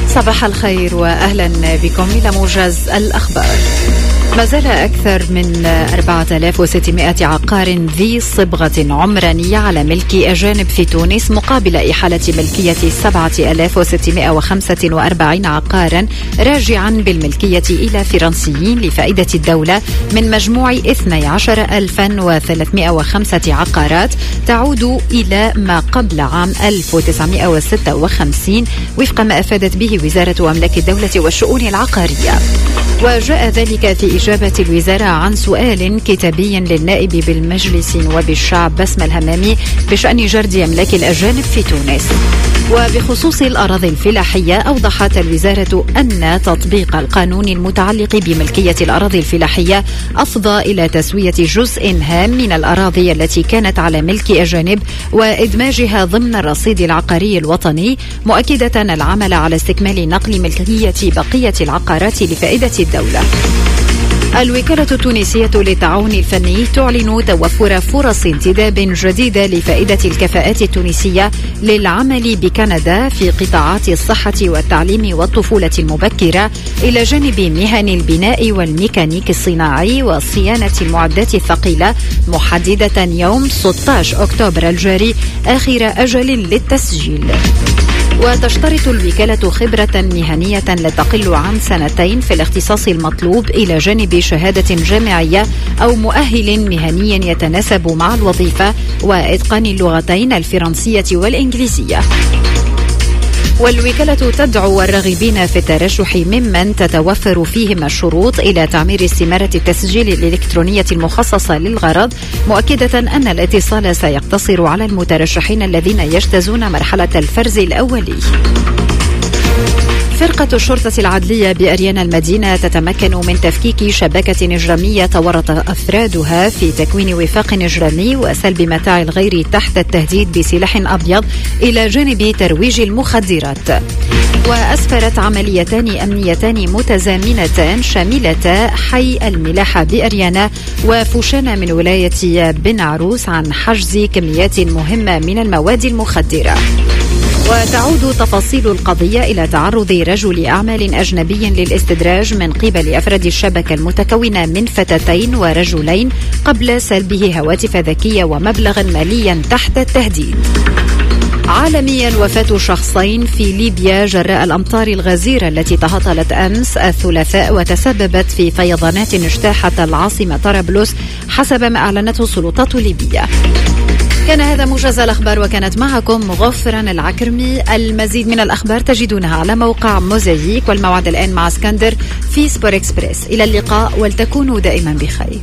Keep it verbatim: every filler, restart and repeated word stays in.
صباح الخير وأهلا بكم إلى موجز الأخبار. ما زال أكثر من أربعة آلاف وستمائة عقار ذي صبغة عمرانية على ملك أجانب في تونس، مقابل إحالة ملكية سبعة آلاف وستمائة وخمسة وأربعين عقارا راجعا بالملكية إلى فرنسيين لفائدة الدولة من مجموع اثني عشر ألفا وثلاثمائة وخمسة عقارات تعود إلى ما قبل عام ألف وتسعمائة وستة وخمسين، وفق ما أفادت به وزارة أملاك الدولة والشؤون العقارية. وجاء ذلك في إجابة الوزارة عن سؤال كتابي للنائب بالمجلس وبالشعب بسمة الهمامي بشأن جرد أملاك الأجانب في تونس. وبخصوص الأراضي الفلاحية، أوضحت الوزارة أن تطبيق القانون المتعلق بملكية الأراضي الفلاحية أفضى إلى تسوية جزء هام من الأراضي التي كانت على ملك أجانب وإدماجها ضمن الرصيد العقاري الوطني، مؤكدة العمل على استكمال نقل ملكية بقية العقارات لفائدة الدولة. الوكالة التونسية للتعاون الفني تعلن توفر فرص انتداب جديدة لفائدة الكفاءات التونسية للعمل بكندا في قطاعات الصحة والتعليم والطفولة المبكرة، إلى جانب مهن البناء والميكانيك الصناعي وصيانة المعدات الثقيلة، محددة يوم ستة عشر أكتوبر الجاري آخر أجل للتسجيل. وتشترط الوكالة خبرة مهنية لا تقل عن سنتين في الاختصاص المطلوب، إلى جانب شهادة جامعية أو مؤهل مهني يتناسب مع الوظيفة، وإتقان اللغتين الفرنسية والإنجليزية. والوكالة تدعو الراغبين في الترشح ممن تتوفر فيهم الشروط إلى تعمير استمارة التسجيل الإلكترونية المخصصة للغرض، مؤكدة أن الاتصال سيقتصر على المترشحين الذين يجتازون مرحلة الفرز الأولي. فرقة الشرطة العدلية بأريان المدينة تتمكن من تفكيك شبكة إجرامية تورط أفرادها في تكوين وفاق إجرامي وسلب متاع الغير تحت التهديد بسلاح أبيض، إلى جانب ترويج المخدرات. وأسفرت عمليتان أمنيتان متزامنتان شاملتا حي الملاحة بأريانا وفوشانا من ولاية بن عروس عن حجز كميات مهمة من المواد المخدرة. وتعود تفاصيل القضية إلى تعرض رجل أعمال أجنبي للاستدراج من قبل أفراد الشبكة المتكونة من فتاتين ورجلين قبل سلبه هواتف ذكية ومبلغا ماليا تحت التهديد. عالميا، وفاة شخصين في ليبيا جراء الأمطار الغزيرة التي تهطلت أمس الثلاثاء وتسببت في فيضانات اجتاحت العاصمة طرابلس، حسب ما أعلنته السلطات الليبية. كان هذا موجز الأخبار، وكانت معكم مغفران العكرمي. المزيد من الأخبار تجدونها على موقع موزايك، والموعد الآن مع اسكندر في سبور إكسبريس. إلى اللقاء ولتكونوا دائما بخير.